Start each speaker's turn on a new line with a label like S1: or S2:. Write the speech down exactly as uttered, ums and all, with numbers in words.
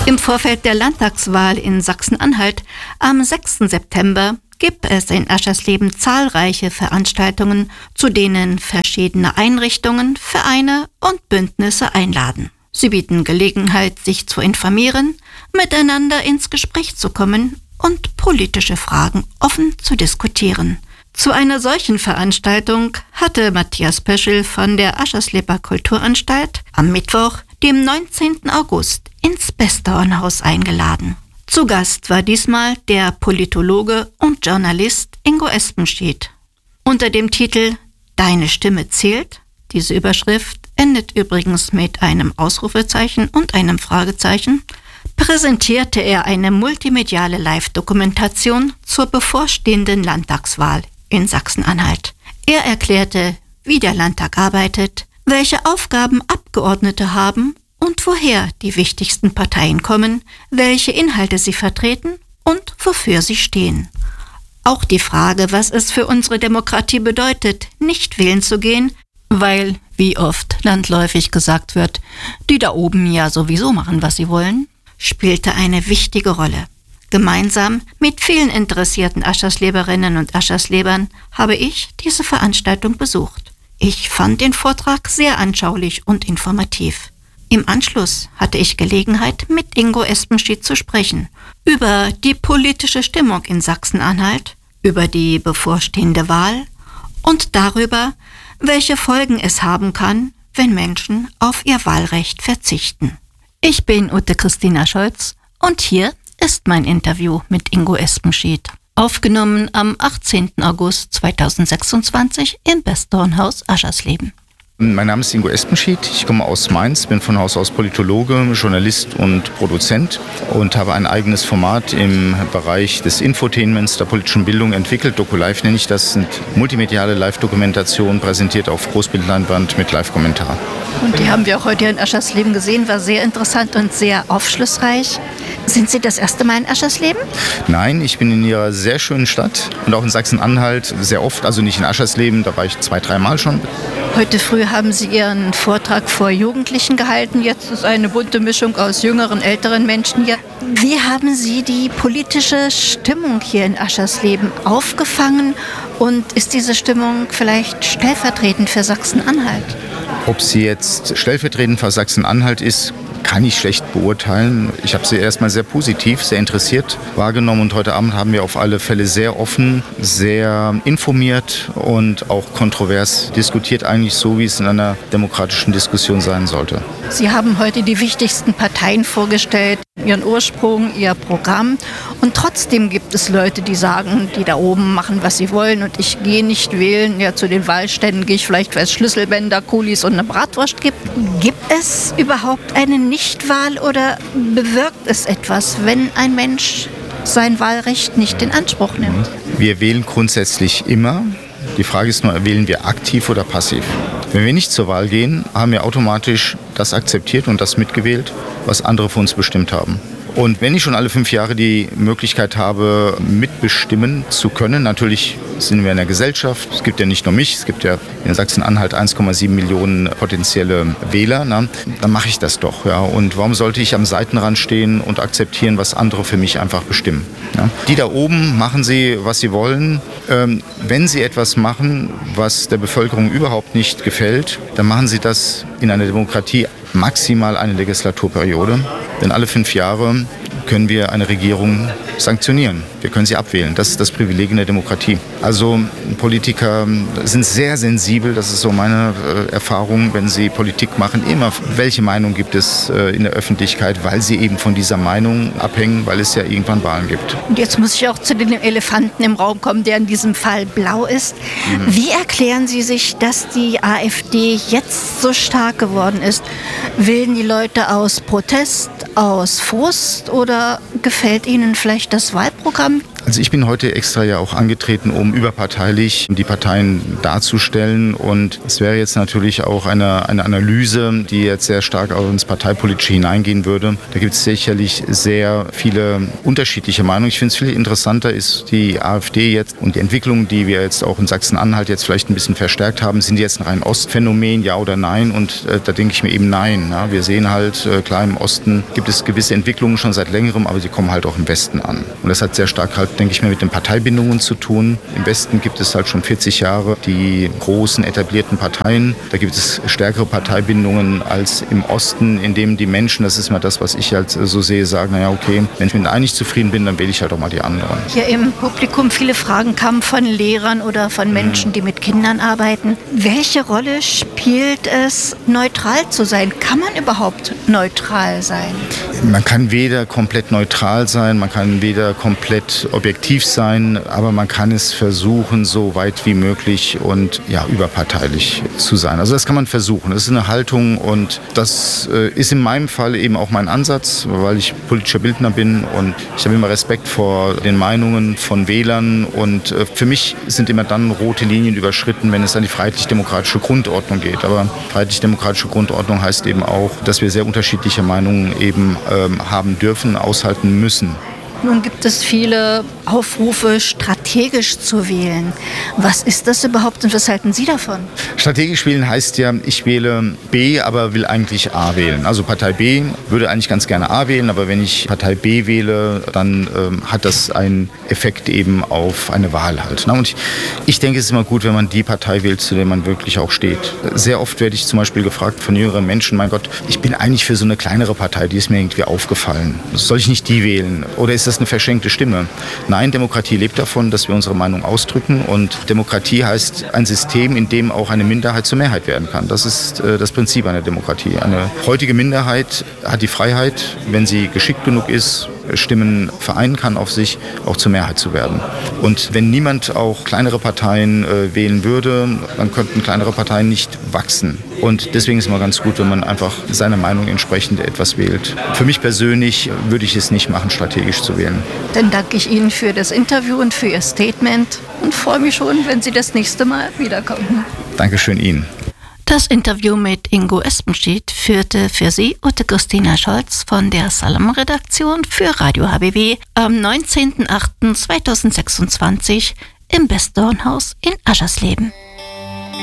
S1: Im Vorfeld der Landtagswahl in Sachsen-Anhalt am sechsten September gibt es in Aschersleben zahlreiche Veranstaltungen, zu denen verschiedene Einrichtungen, Vereine und Bündnisse einladen. Sie bieten Gelegenheit, sich zu informieren, miteinander ins Gespräch zu kommen und politische Fragen offen zu diskutieren. Zu einer solchen Veranstaltung hatte Matthias Pöschl von der Aschersleber Kulturanstalt am Mittwoch, dem neunzehnten August, ins Besthornhaus eingeladen. Zu Gast war diesmal der Politologe und Journalist Ingo Espenschid. Unter dem Titel »Deine Stimme zählt«, diese Überschrift endet übrigens mit einem Ausrufezeichen und einem Fragezeichen, präsentierte er eine multimediale Live-Dokumentation zur bevorstehenden Landtagswahl in Sachsen-Anhalt. Er erklärte, wie der Landtag arbeitet, welche Aufgaben Abgeordnete haben und woher die wichtigsten Parteien kommen, welche Inhalte sie vertreten und wofür sie stehen. Auch die Frage, was es für unsere Demokratie bedeutet, nicht wählen zu gehen, weil, wie oft landläufig gesagt wird, die da oben ja sowieso machen, was sie wollen, spielte eine wichtige Rolle. Gemeinsam mit vielen interessierten Aschersleberinnen und Ascherslebern habe ich diese Veranstaltung besucht. Ich fand den Vortrag sehr anschaulich und informativ. Im Anschluss hatte ich Gelegenheit, mit Ingo Espenschid zu sprechen über die politische Stimmung in Sachsen-Anhalt, über die bevorstehende Wahl und darüber, welche Folgen es haben kann, wenn Menschen auf ihr Wahlrecht verzichten. Ich bin Ute Christina Scholz und hier ist mein Interview mit Ingo Espenschid. Aufgenommen am achtzehnten August zweitausendsechsundzwanzig im Besthornhaus Aschersleben.
S2: Mein Name ist Ingo Espenschid, ich komme aus Mainz, bin von Haus aus Politologe, Journalist und Produzent und habe ein eigenes Format im Bereich des Infotainments, der politischen Bildung entwickelt. DokuLive nenne ich das, sind multimediale Live-Dokumentationen, präsentiert auf Großbildleinwand mit Live-Kommentar.
S1: Und die haben wir auch heute in Aschersleben gesehen, war sehr interessant und sehr aufschlussreich. Sind Sie das erste Mal in Aschersleben?
S2: Nein, ich bin in Ihrer sehr schönen Stadt und auch in Sachsen-Anhalt sehr oft, also nicht in Aschersleben, da war ich zwei, dreimal schon.
S1: Heute früh haben Sie Ihren Vortrag vor Jugendlichen gehalten. Jetzt ist eine bunte Mischung aus jüngeren, älteren Menschen hier. Wie haben Sie die politische Stimmung hier in Aschersleben aufgefangen? Und ist diese Stimmung vielleicht stellvertretend für Sachsen-Anhalt?
S2: Ob sie jetzt stellvertretend für Sachsen-Anhalt ist, kann ich schlecht beurteilen. Ich habe sie erstmal sehr positiv, sehr interessiert wahrgenommen und heute Abend haben wir auf alle Fälle sehr offen, sehr informiert und auch kontrovers diskutiert, eigentlich so, wie es in einer demokratischen Diskussion sein sollte.
S1: Sie haben heute die wichtigsten Parteien vorgestellt, ihren Ursprung, ihr Programm und trotzdem gibt es Leute, die sagen, die da oben machen, was sie wollen und ich gehe nicht wählen. Ja, zu den Wahlständen gehe ich vielleicht, weil es Schlüsselbänder, Kulis und eine Bratwurst gibt. Gibt es überhaupt eine Nichtwahl oder bewirkt es etwas, wenn ein Mensch sein Wahlrecht nicht in Anspruch nimmt?
S2: Wir wählen grundsätzlich immer. Die Frage ist nur, wählen wir aktiv oder passiv? Wenn wir nicht zur Wahl gehen, haben wir automatisch das akzeptiert und das mitgewählt, was andere für uns bestimmt haben. Und wenn ich schon alle fünf Jahre die Möglichkeit habe, mitbestimmen zu können, natürlich sind wir in der Gesellschaft, es gibt ja nicht nur mich, es gibt ja in Sachsen-Anhalt eins Komma sieben Millionen potenzielle Wähler, na, dann mache ich das doch. Ja. Und warum sollte ich am Seitenrand stehen und akzeptieren, was andere für mich einfach bestimmen? Ja. Die da oben machen sie, was sie wollen. Ähm, wenn sie etwas machen, was der Bevölkerung überhaupt nicht gefällt, dann machen sie das in einer Demokratie maximal eine Legislaturperiode. Denn alle fünf Jahre können wir eine Regierung sanktionieren. Wir können sie abwählen. Das ist das Privileg in der Demokratie. Also Politiker sind sehr sensibel, das ist so meine äh, Erfahrung, wenn sie Politik machen. Immer, welche Meinung gibt es äh, in der Öffentlichkeit, weil sie eben von dieser Meinung abhängen, weil es ja irgendwann Wahlen gibt.
S1: Und jetzt muss ich auch zu dem Elefanten im Raum kommen, der in diesem Fall blau ist. Mhm. Wie erklären Sie sich, dass die AfD jetzt so stark geworden ist? Wählen die Leute aus Protest, aus Frust oder gefällt Ihnen vielleicht das Wahlprogramm?
S2: Also ich bin heute extra ja auch angetreten, um überparteilich die Parteien darzustellen. Und es wäre jetzt natürlich auch eine, eine Analyse, die jetzt sehr stark auch ins Parteipolitische hineingehen würde. Da gibt es sicherlich sehr viele unterschiedliche Meinungen. Ich finde es viel interessanter ist die AfD jetzt und die Entwicklung, die wir jetzt auch in Sachsen-Anhalt jetzt vielleicht ein bisschen verstärkt haben. Sind die jetzt ein rein Ostphänomen, ja oder nein? Und äh, da denke ich mir eben nein. Ja? Wir sehen halt, äh, klar im Osten gibt es gewisse Entwicklungen schon seit längerem, aber sie kommen halt auch im Westen an. Und das hat sehr stark halt, denke ich mir, mit den Parteibindungen zu tun. Im Westen gibt es halt schon vierzig Jahre die großen etablierten Parteien. Da gibt es stärkere Parteibindungen als im Osten, in dem die Menschen, das ist mal das, was ich halt so sehe, sagen, naja, okay, wenn ich mit einem nicht zufrieden bin, dann wähle ich halt auch mal die anderen.
S1: Hier im Publikum viele Fragen kamen von Lehrern oder von Menschen, die mit Kindern arbeiten. Welche Rolle spielt es, neutral zu sein? Kann man überhaupt neutral sein?
S2: Man kann weder komplett neutral sein, man kann weder komplett objektiv sein, aber man kann es versuchen, so weit wie möglich und ja, überparteilich zu sein. Also das kann man versuchen. Das ist eine Haltung und das äh, ist in meinem Fall eben auch mein Ansatz, weil ich politischer Bildner bin und ich habe immer Respekt vor den Meinungen von Wählern und äh, für mich sind immer dann rote Linien überschritten, wenn es an die freiheitlich-demokratische Grundordnung geht. Aber freiheitlich-demokratische Grundordnung heißt eben auch, dass wir sehr unterschiedliche Meinungen eben ähm, haben dürfen, aushalten müssen.
S1: Nun gibt es viele Aufrufe, strategisch zu wählen. Was ist das überhaupt und was halten Sie davon?
S2: Strategisch wählen heißt ja, ich wähle B, aber will eigentlich A wählen. Also Partei B würde eigentlich ganz gerne A wählen, aber wenn ich Partei B wähle, dann ähm, hat das einen Effekt eben auf eine Wahl halt. Ne? Und ich, ich denke, es ist immer gut, wenn man die Partei wählt, zu der man wirklich auch steht. Sehr oft werde ich zum Beispiel gefragt von jüngeren Menschen, mein Gott, ich bin eigentlich für so eine kleinere Partei, die ist mir irgendwie aufgefallen. Soll ich nicht die wählen? Oder ist das eine verschenkte Stimme? Nein, Demokratie lebt davon, dass wir unsere Meinung ausdrücken und Demokratie heißt ein System, in dem auch eine Minderheit zur Mehrheit werden kann. Das ist äh, das Prinzip einer Demokratie. Eine heutige Minderheit hat die Freiheit, wenn sie geschickt genug ist, Stimmen vereinen kann auf sich, auch zur Mehrheit zu werden. Und wenn niemand auch kleinere Parteien äh, wählen würde, dann könnten kleinere Parteien nicht wachsen. Und deswegen ist es immer ganz gut, wenn man einfach seiner Meinung entsprechend etwas wählt. Für mich persönlich würde ich es nicht machen, strategisch zu wählen.
S1: Dann danke ich Ihnen für das Interview und für Ihr Statement und freue mich schon, wenn Sie das nächste Mal wiederkommen.
S2: Dankeschön Ihnen.
S1: Das Interview mit Ingo Espenstiel führte für Sie Ute Christina Scholz von der Salam-Redaktion für Radio H B W am neunzehnten achten zweitausendsechsundzwanzig im Westdornhaus in Aschersleben.